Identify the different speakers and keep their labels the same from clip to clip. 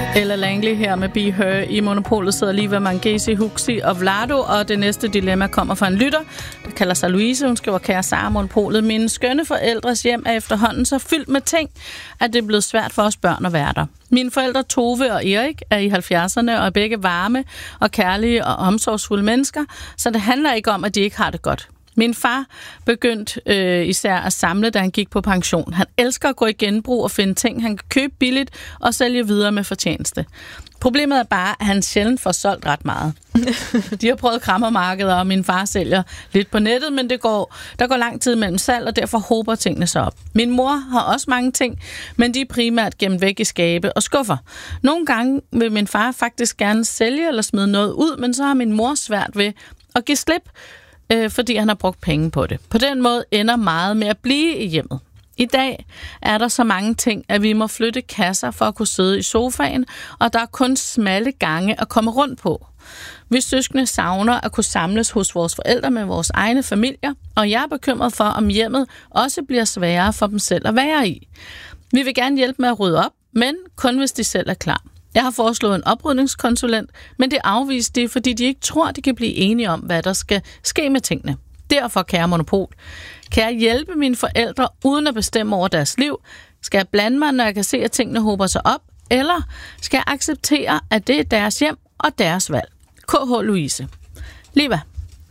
Speaker 1: Ella Langley her med Be Her. I Monopolet sidder lige ved Mangesi, Huxi og Vlado, og det næste dilemma kommer fra en lytter, der kalder sig Louise. Hun skriver: kære Sara, Monopolet. Mine skønne forældres hjem er efterhånden så fyldt med ting, at det er blevet svært for os børn at være der. Mine forældre Tove og Erik er i 70'erne og er begge varme og kærlige og omsorgsfulde mennesker, så det handler ikke om, at de ikke har det godt. Min far begyndte især at samle, da han gik på pension. Han elsker at gå i genbrug og finde ting, han kan købe billigt og sælge videre med fortjeneste. Problemet er bare, at han sjældent får solgt ret meget. De har prøvet krammermarkeder, og min far sælger lidt på nettet, men der går lang tid mellem salg, og derfor hober tingene sig op. Min mor har også mange ting, men de er primært gemt væk i skabe og skuffer. Nogle gange vil min far faktisk gerne sælge eller smide noget ud, men så har min mor svært ved at give slip, fordi han har brugt penge på det. På den måde ender meget med at blive i hjemmet. I dag er der så mange ting, at vi må flytte kasser for at kunne sidde i sofaen, og der er kun smalle gange at komme rundt på. Vi søskende savner at kunne samles hos vores forældre med vores egne familier, og jeg er bekymret for, om hjemmet også bliver sværere for dem selv at være i. Vi vil gerne hjælpe med at rydde op, men kun hvis de selv er klar. Jeg har foreslået en oprydningskonsulent, men det afviste de, fordi de ikke tror, de kan blive enige om, hvad der skal ske med tingene. Derfor, kære Monopol, kan jeg hjælpe mine forældre uden at bestemme over deres liv? Skal jeg blande mig, når jeg kan se, at tingene hober sig op? Eller skal jeg acceptere, at det er deres hjem og deres valg? K.H. Louise. Liva.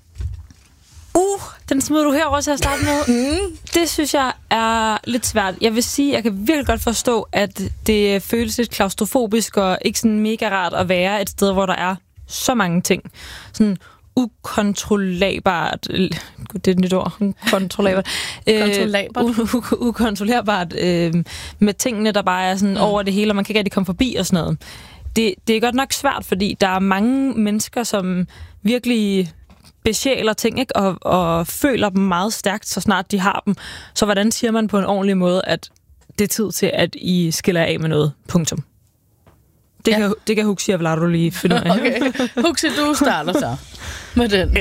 Speaker 2: Den smider du herover til at starte med. Det synes jeg er lidt svært. Jeg vil sige, jeg kan virkelig godt forstå, at det føles lidt klaustrofobisk og ikke sådan mega rart at være et sted, hvor der er så mange ting. Sådan ukontrollabart. Det er et nyt ord. Ukontrollerbart med tingene, der bare er sådan over det hele, og man kan ikke rigtig komme forbi og sådan noget. Det er godt nok svært, fordi der er mange mennesker, som virkelig besjæler ting, ikke? Og føler dem meget stærkt, så snart de har dem. Så hvordan siger man på en ordentlig måde, at det er tid til, at I skiller af med noget? Punktum. Det kan Huxi og Vlado lige finde ud af.
Speaker 1: Okay. Huxi, du starter så med den.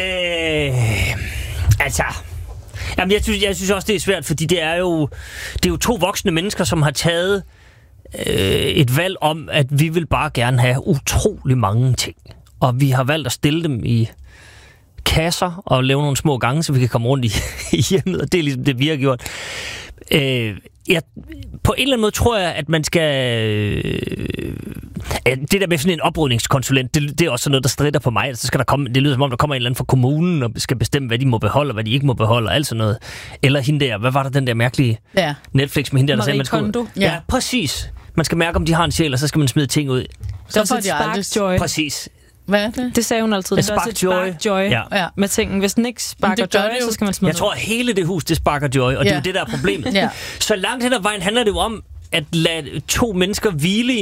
Speaker 3: Jamen, jeg synes også, det er svært, fordi det er jo to voksne mennesker, som har taget et valg om, at vi vil bare gerne have utrolig mange ting. Og vi har valgt at stille dem i kasser og lave nogle små gange, så vi kan komme rundt i hjemmet, og det er ligesom det, vi har gjort. På en eller anden måde tror jeg, at man skal... det der med sådan en oprydningskonsulent, det er også sådan noget, der stritter på mig. Så skal der komme, det lyder som om, der kommer en eller anden fra kommunen og skal bestemme, hvad de må beholde, og hvad de ikke må beholde, og alt sådan noget. Eller hende der, hvad var der den der mærkelige Netflix med hende der sagde, man skulle... Ja, præcis. Man skal mærke, om de har en sjæl, og så skal man smide ting ud.
Speaker 2: Så får de aldrig joy.
Speaker 3: Præcis.
Speaker 1: Hvad er det?
Speaker 2: Det sagde hun altid. Det er også et spark-joy med tingene. Hvis den ikke sparker joy, så skal man smide.
Speaker 3: Jeg tror, at hele det hus, det sparker joy, og det er jo det, der er problemet. Så langt hen ad vejen handler det jo om, at lade to mennesker hvile i